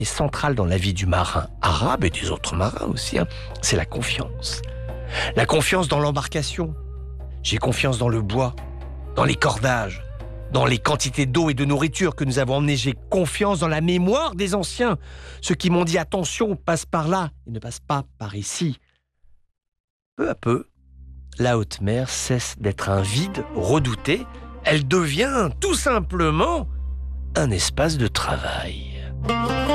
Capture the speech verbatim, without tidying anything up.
est centrale dans la vie du marin arabe et des autres marins aussi, hein, c'est la confiance. La confiance dans l'embarcation. J'ai confiance dans le bois, dans les cordages, dans les quantités d'eau et de nourriture que nous avons emmenées. J'ai confiance dans la mémoire des anciens, ceux qui m'ont dit « attention, passe par là et ne passe pas par ici ». Peu à peu, la haute mer cesse d'être un vide redouté. Elle devient tout simplement un espace de travail.